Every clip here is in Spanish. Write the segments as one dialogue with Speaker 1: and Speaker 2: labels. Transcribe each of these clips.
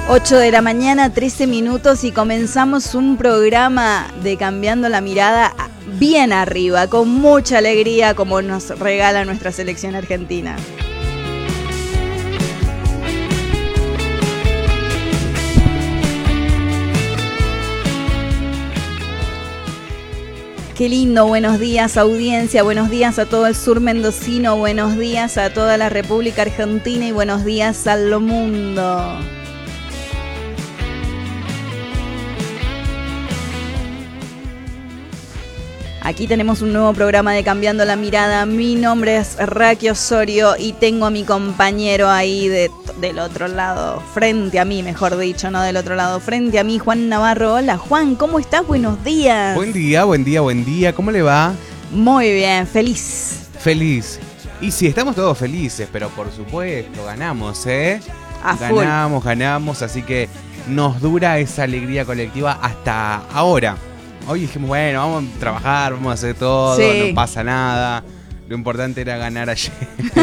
Speaker 1: 8 de la mañana, 13 minutos y comenzamos un programa de Cambiando la Mirada bien arriba, con mucha alegría como nos regala nuestra selección argentina. Qué lindo, buenos días audiencia, buenos días a todo el sur mendocino, buenos días a toda la República Argentina y buenos días al mundo. Aquí tenemos un nuevo programa de Cambiando la Mirada. Mi nombre es Raquel Osorio y tengo a mi compañero ahí del otro lado, frente a mí, mejor dicho, no del otro lado, frente a mí, Juan Navarro. Hola Juan, ¿cómo estás? Buenos días.
Speaker 2: Buen día, buen día, buen día. ¿Cómo le va?
Speaker 1: Muy bien, feliz.
Speaker 2: Feliz. Y sí, estamos todos felices, pero por supuesto, ganamos, ¿eh?
Speaker 1: A full.
Speaker 2: Ganamos, así que nos dura esa alegría colectiva hasta ahora. Hoy dijimos, bueno, vamos a trabajar, vamos a hacer todo,
Speaker 1: sí.
Speaker 2: No pasa nada. Lo importante era ganar ayer.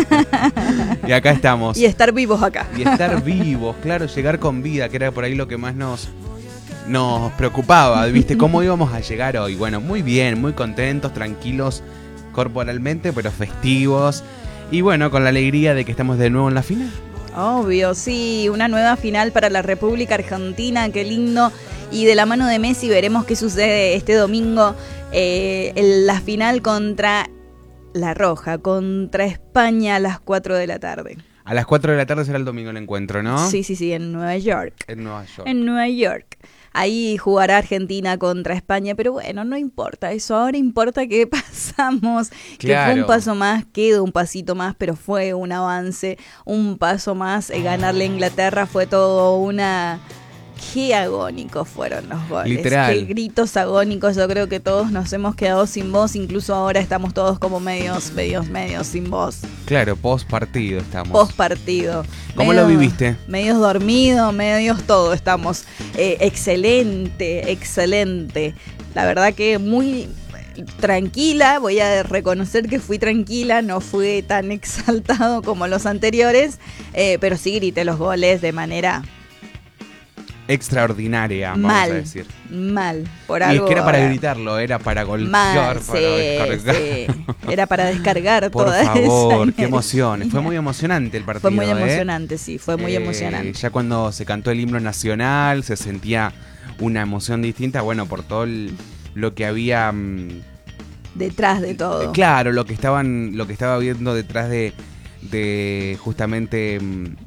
Speaker 2: Y acá estamos.
Speaker 1: Y estar vivos acá.
Speaker 2: Y estar vivos, claro, llegar con vida, que era por ahí lo que más nos preocupaba, ¿viste? ¿Cómo íbamos a llegar hoy? Bueno, muy bien, muy contentos, tranquilos corporalmente, pero festivos. Y bueno, con la alegría de que estamos de nuevo en la final.
Speaker 1: Obvio, sí, una nueva final para la República Argentina, qué lindo. Y de la mano de Messi veremos qué sucede este domingo en la final contra La Roja, contra España a las 4 de la tarde.
Speaker 2: A las 4 de la tarde será el domingo el encuentro, ¿no?
Speaker 1: Sí, en Nueva York.
Speaker 2: En Nueva York.
Speaker 1: En Nueva York. Ahí jugará Argentina contra España, pero bueno, no importa eso. Ahora importa que pasamos, claro. Que fue un paso más, quedó un pasito más, pero fue un avance, un paso más. Ganarle a Inglaterra fue todo una... Qué agónicos fueron los goles.
Speaker 2: Literal.
Speaker 1: Qué gritos agónicos. Yo creo que todos nos hemos quedado sin voz. Incluso ahora estamos todos como medios sin voz.
Speaker 2: Claro, post partido estamos.
Speaker 1: Post partido.
Speaker 2: ¿Cómo lo viviste?
Speaker 1: Medios dormidos, medios todo estamos. Excelente. La verdad que muy tranquila. Voy a reconocer que fui tranquila. No fui tan exaltado como los anteriores. Pero sí grité los goles de manera...
Speaker 2: extraordinaria, vamos a decir.
Speaker 1: Mal, por
Speaker 2: y
Speaker 1: algo.
Speaker 2: Y es que era para gritarlo, era para golpear, para descargar.
Speaker 1: Sí. Era para descargar
Speaker 2: por
Speaker 1: toda esa
Speaker 2: favor, qué emoción. Fue muy emomente el partido.
Speaker 1: Fue muy emocionante, sí, fue muy emocionante.
Speaker 2: Ya cuando se cantó el himno nacional, se sentía una emoción distinta, bueno, por todo lo que había...
Speaker 1: detrás de todo.
Speaker 2: Claro, lo que estaba viendo detrás de justamente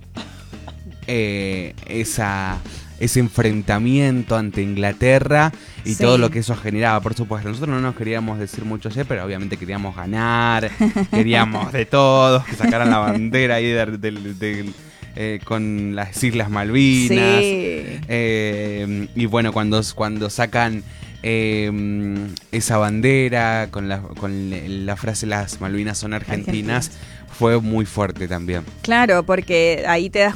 Speaker 2: ese enfrentamiento ante Inglaterra y todo lo que eso generaba, por supuesto. Nosotros no nos queríamos decir mucho ayer, pero obviamente queríamos ganar, queríamos de todos, que sacaran la bandera ahí con las Islas Malvinas.
Speaker 1: Sí.
Speaker 2: Y bueno, cuando sacan esa bandera con la frase "las Malvinas son argentinas", fue muy fuerte también.
Speaker 1: Claro, porque ahí te das